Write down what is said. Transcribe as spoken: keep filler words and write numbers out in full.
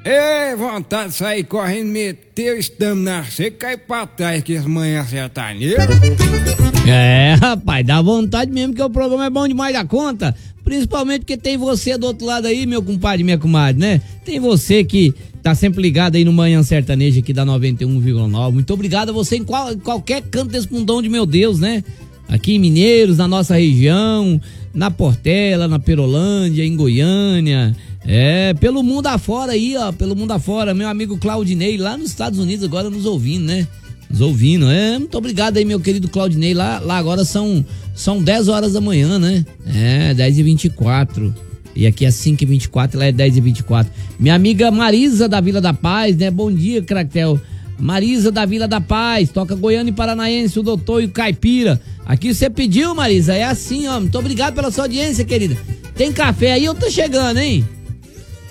Ei, vontade de sair correndo, meter o estamos na seca e cair pra trás que as manhãs sertaneiras. É, rapaz, dá vontade mesmo, que o programa é bom demais da conta. Principalmente porque tem você do outro lado aí, meu compadre e minha comadre, né? Tem você que tá sempre ligado aí no Manhã Sertaneja aqui da noventa e um vírgula nove. Muito obrigado a você em qual, qualquer canto desse mundão de meu Deus, né? Aqui em Mineiros, na nossa região, na Portela, na Perolândia, em Goiânia. É, pelo mundo afora aí, ó, pelo mundo afora. Meu amigo Claudinei, lá nos Estados Unidos, agora nos ouvindo, né? Nos ouvindo, é, muito obrigado aí, meu querido Claudinei. Lá, lá agora são, são dez horas da manhã, né? É, dez e vinte e quatro. E aqui é cinco e vinte e quatro, lá é dez e vinte e quatro. Minha amiga Marisa da Vila da Paz, né? Bom dia, Cractel. Marisa da Vila da Paz, toca Goiânia e Paranaense, o Doutor e o Caipira. Aqui você pediu, Marisa, é assim, ó. Muito obrigado pela sua audiência, querida. Tem café aí, eu tô chegando, hein?